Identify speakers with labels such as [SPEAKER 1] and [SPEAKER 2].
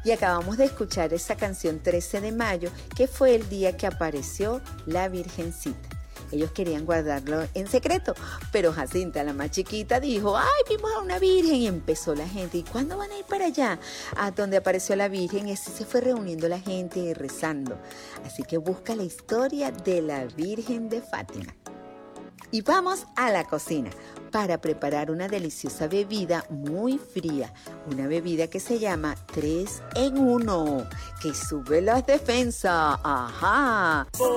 [SPEAKER 1] Y acabamos de escuchar esa canción 13 de mayo, que fue el día que apareció la Virgencita. Ellos querían guardarlo en secreto, pero Jacinta, la más chiquita, dijo, ¡ay, vimos a una virgen! Y empezó la gente, ¿y cuándo van a ir para allá? A donde apareció la virgen, y así se fue reuniendo la gente y rezando. Así que busca la historia de la Virgen de Fátima. Y vamos a la cocina para preparar una deliciosa bebida muy fría. Una bebida que se llama 3 en 1, que sube las defensas. ¡Ajá!